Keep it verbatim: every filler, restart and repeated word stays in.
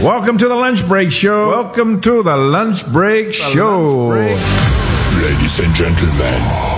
Welcome to the Lunch Break Show. Welcome to the Lunch Break the Show. Lunch break. Ladies and gentlemen,